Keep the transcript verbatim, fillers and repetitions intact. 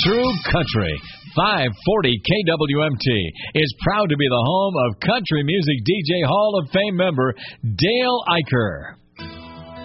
through country. five forty K W M T is proud to be the home of country music D J Hall of Fame member Dale Eicher.